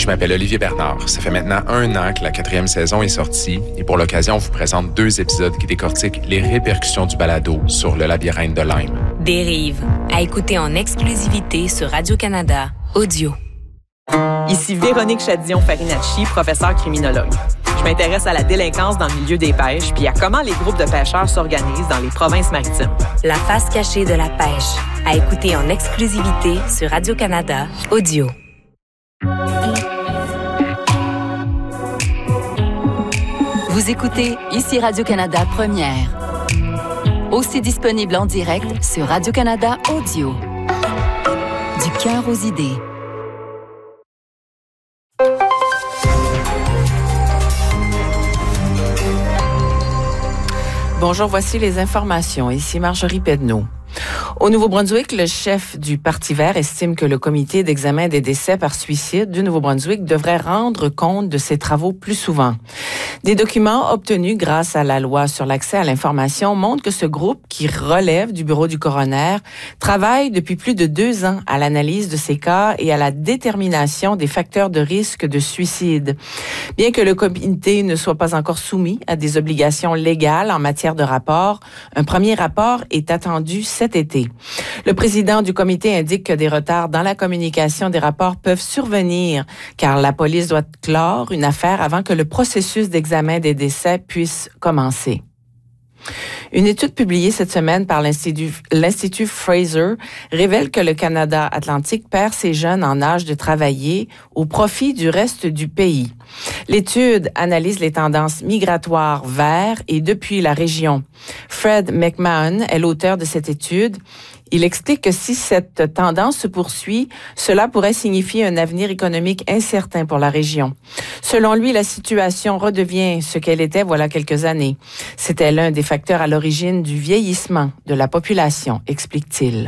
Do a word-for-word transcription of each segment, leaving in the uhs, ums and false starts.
Je m'appelle Olivier Bernard. Ça fait maintenant un an que la quatrième saison est sortie et pour l'occasion, on vous présente deux épisodes qui décortiquent les répercussions du balado sur le labyrinthe de Lyme. Dérive, à écouter en exclusivité sur Radio-Canada Audio. Ici Véronique Chadillon-Farinacci, professeure criminologue. Je m'intéresse à la délinquance dans le milieu des pêches puis à comment les groupes de pêcheurs s'organisent dans les provinces maritimes. La face cachée de la pêche, à écouter en exclusivité sur Radio-Canada Audio. Vous écoutez ici Radio-Canada Première. Aussi disponible en direct sur Radio-Canada Audio. Du cœur aux idées. Bonjour, voici les informations. Ici Marjorie Pedneau. Au Nouveau-Brunswick, le chef du Parti vert estime que le comité d'examen des décès par suicide du Nouveau-Brunswick devrait rendre compte de ses travaux plus souvent. Des documents obtenus grâce à la loi sur l'accès à l'information montrent que ce groupe, qui relève du bureau du coroner, travaille depuis plus de deux ans à l'analyse de ces cas et à la détermination des facteurs de risque de suicide. Bien que le comité ne soit pas encore soumis à des obligations légales en matière de rapport, un premier rapport est attendu cet été. Le président du comité indique que des retards dans la communication des rapports peuvent survenir car la police doit clore une affaire avant que le processus d'examen des décès puisse commencer. Une étude publiée cette semaine par l'Institut, l'Institut Fraser révèle que le Canada Atlantique perd ses jeunes en âge de travailler au profit du reste du pays. L'étude analyse les tendances migratoires vers et depuis la région. Fred McMahon est l'auteur de cette étude. Il explique que si cette tendance se poursuit, cela pourrait signifier un avenir économique incertain pour la région. Selon lui, la situation redevient ce qu'elle était voilà quelques années. C'était l'un des facteurs à l'origine du vieillissement de la population, explique-t-il.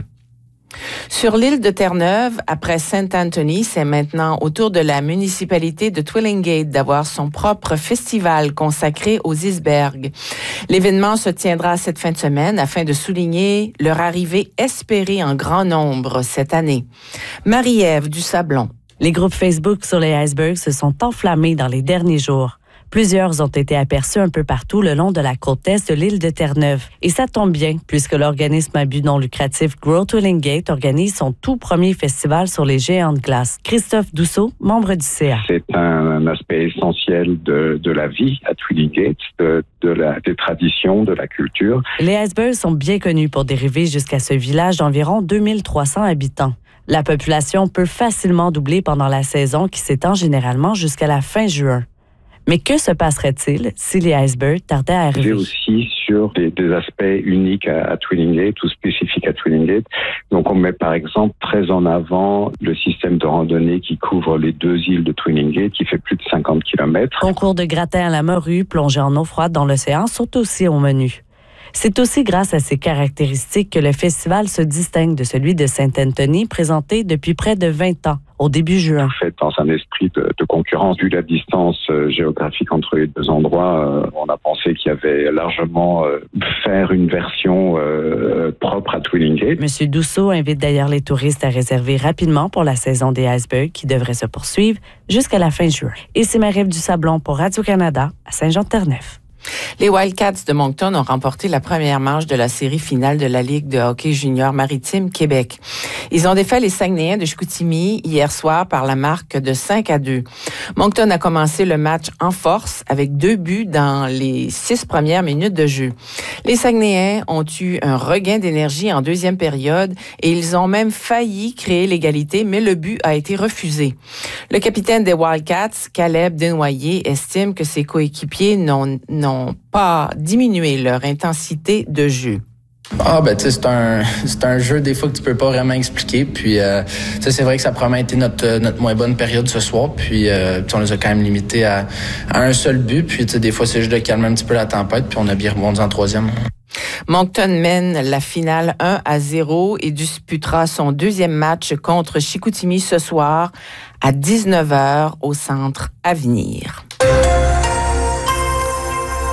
Sur l'île de Terre-Neuve, après Saint Anthony, c'est maintenant au tour de la municipalité de Twillingate d'avoir son propre festival consacré aux icebergs. L'événement se tiendra cette fin de semaine afin de souligner leur arrivée espérée en grand nombre cette année. Marie-Ève du Sablon. Les groupes Facebook sur les icebergs se sont enflammés dans les derniers jours. Plusieurs ont été aperçus un peu partout le long de la côte est de l'île de Terre-Neuve. Et ça tombe bien, puisque l'organisme à but non lucratif Grow Twillingate organise son tout premier festival sur les géants de glace. Christophe Dousseau, membre du C A. C'est un, un aspect essentiel de, de la vie à Twillingate, de, de la, des traditions, de la culture. Les icebergs sont bien connus pour dériver jusqu'à ce village d'environ deux mille trois cents habitants. La population peut facilement doubler pendant la saison qui s'étend généralement jusqu'à la fin juin. Mais que se passerait-il si les icebergs tardaient à arriver? Aussi sur des, des aspects uniques à, à Twillingate ou spécifiques à Twillingate. Donc, on met par exemple très en avant le système de randonnée qui couvre les deux îles de Twillingate, qui fait plus de cinquante kilomètres. Concours de gratin à la morue, plongée en eau froide dans l'océan sont aussi au menu. C'est aussi grâce à ces caractéristiques que le festival se distingue de celui de Saint Anthony, présenté depuis près de vingt ans, au début juin. Fait dans un esprit de, de concurrence, vu la distance euh, géographique entre les deux endroits, euh, on a pensé qu'il y avait largement euh, faire une version euh, propre à Twillingate. Monsieur Dousseau invite d'ailleurs les touristes à réserver rapidement pour la saison des icebergs qui devrait se poursuivre jusqu'à la fin juin. Et c'est Marie-Ève du Sablon pour Radio-Canada à Saint-Jean-de-Terre-Neuve. Les Wildcats de Moncton ont remporté la première manche de la série finale de la Ligue de hockey junior maritime Québec. Ils ont défait les Saguenayens de Chicoutimi hier soir par la marque de cinq à deux. Moncton a commencé le match en force avec deux buts dans les six premières minutes de jeu. Les Saguenayens ont eu un regain d'énergie en deuxième période et ils ont même failli créer l'égalité, mais le but a été refusé. Le capitaine des Wildcats, Caleb Desnoyers, estime que ses coéquipiers n'ont, n'ont pas diminué leur intensité de jeu. Ah ben tu sais c'est un c'est un jeu des fois que tu peux pas vraiment expliquer puis euh, tu sais c'est vrai que ça a probablement été notre notre moins bonne période ce soir puis euh, on les a quand même limités à, à un seul but puis tu sais des fois c'est juste de calmer un petit peu la tempête puis on a bien rebondi en troisième. Moncton mène la finale un à zéro et disputera son deuxième match contre Chicoutimi ce soir à dix-neuf heures au Centre Avenir.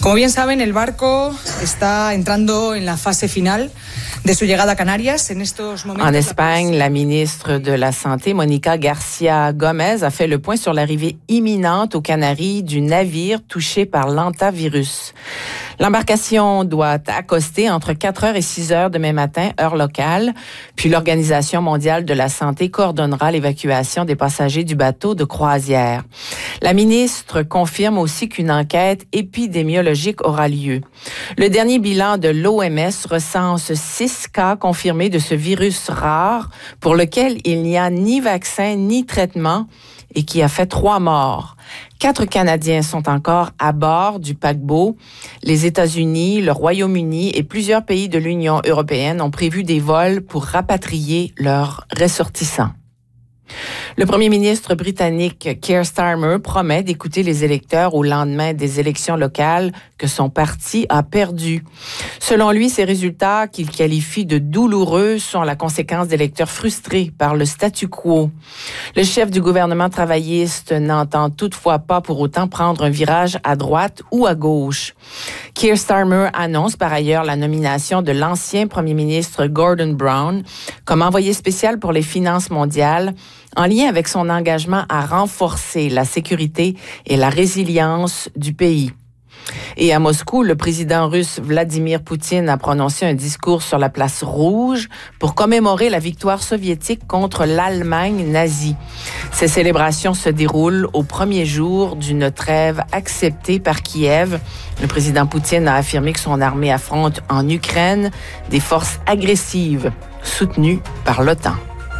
Como bien saben, el barco está entrando en la fase final de su llegada a Canarias. En estos momentos, en Espagne, la ministre de la Santé, Monica Garcia Gomez, a fait le point sur l'arrivée imminente aux Canaries du navire touché par l'hantavirus. L'embarcation doit accoster entre quatre heures et six heures demain matin, heure locale, puis l'Organisation mondiale de la santé coordonnera l'évacuation des passagers du bateau de croisière. La ministre confirme aussi qu'une enquête épidémiologique aura lieu. Le dernier bilan de l'O M S recense six cas confirmés de ce virus rare pour lequel il n'y a ni vaccin ni traitement et qui a fait trois morts. Quatre Canadiens sont encore à bord du paquebot. Les États-Unis, le Royaume-Uni et plusieurs pays de l'Union européenne ont prévu des vols pour rapatrier leurs ressortissants. Le premier ministre britannique Keir Starmer promet d'écouter les électeurs au lendemain des élections locales que son parti a perdues. Selon lui, ces résultats, qu'il qualifie de douloureux, sont la conséquence d'électeurs frustrés par le statu quo. Le chef du gouvernement travailliste n'entend toutefois pas pour autant prendre un virage à droite ou à gauche. Keir Starmer annonce par ailleurs la nomination de l'ancien premier ministre Gordon Brown comme envoyé spécial pour les finances mondiales, en lien avec son engagement à renforcer la sécurité et la résilience du pays. Et à Moscou, le président russe Vladimir Poutine a prononcé un discours sur la place Rouge pour commémorer la victoire soviétique contre l'Allemagne nazie. Ces célébrations se déroulent au premier jour d'une trêve acceptée par Kiev. Le président Poutine a affirmé que son armée affronte en Ukraine des forces agressives soutenues par l'OTAN.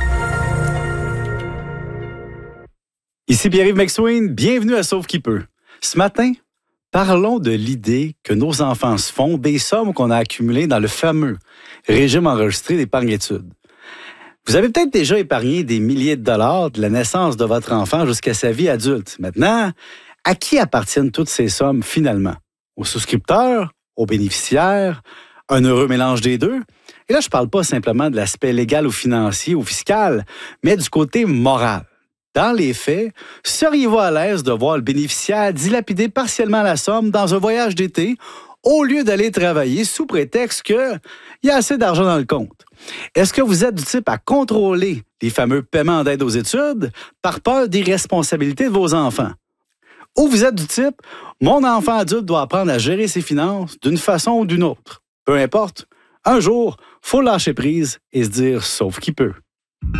Ici Pierre-Yves McSween, bienvenue à Sauve qui peut. Ce matin, parlons de l'idée que nos enfants se font des sommes qu'on a accumulées dans le fameux régime enregistré d'épargne-études. Vous avez peut-être déjà épargné des milliers de dollars de la naissance de votre enfant jusqu'à sa vie adulte. Maintenant, à qui appartiennent toutes ces sommes finalement? Aux souscripteurs? Aux bénéficiaires? Un heureux mélange des deux? Et là, je ne parle pas simplement de l'aspect légal ou financier ou fiscal, mais du côté moral. Dans les faits, seriez-vous à l'aise de voir le bénéficiaire dilapider partiellement la somme dans un voyage d'été au lieu d'aller travailler sous prétexte qu'il y a assez d'argent dans le compte? Est-ce que vous êtes du type à contrôler les fameux paiements d'aide aux études par peur des responsabilités de vos enfants? Ou vous êtes du type « Mon enfant adulte doit apprendre à gérer ses finances d'une façon ou d'une autre. » Peu importe, un jour, il faut lâcher prise et se dire « Sauf qui peut ».